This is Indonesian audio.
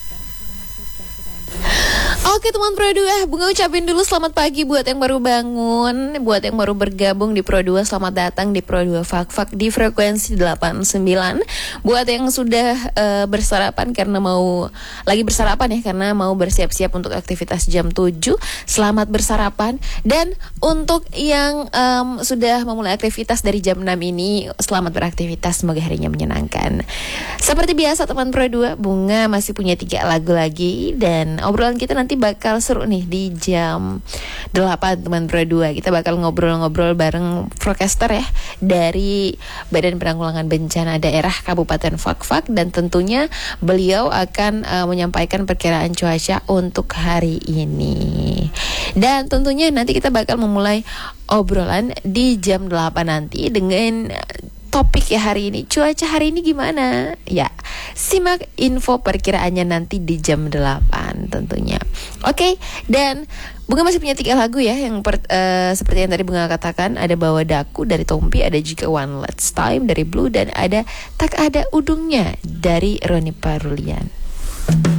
Oke teman Pro 2, Bunga ucapin dulu selamat pagi buat yang baru bangun, buat yang baru bergabung di Pro 2, selamat datang di Pro 2 Fak-Fak di frekuensi 89. Buat yang sudah bersarapan karena lagi bersarapan ya, karena mau bersiap-siap untuk aktivitas jam 7, selamat bersarapan. Dan untuk yang sudah memulai aktivitas dari jam 6 ini, selamat beraktivitas, semoga harinya menyenangkan. Seperti biasa teman Pro 2, Bunga masih punya 3 lagu lagi, dan obrolan kita nanti bakal seru nih di jam 8 teman Pro 2. Kita bakal ngobrol-ngobrol bareng Procaster ya, dari Badan Penanggulangan Bencana Daerah Kabupaten Fak-Fak, dan tentunya beliau akan menyampaikan perkiraan cuaca untuk hari ini. Dan tentunya nanti kita bakal memulai obrolan di jam 8 nanti dengan topik ya hari ini. Cuaca hari ini gimana? Ya, simak info perkiraannya nanti di jam 8 tentunya. Oke, dan Bunga masih punya 3 lagu ya, yang seperti yang tadi Bunga katakan, ada Bawa Daku dari Tompi, ada juga One Last Time dari Blue, dan ada Tak Ada Udungnya dari Roni Parulian.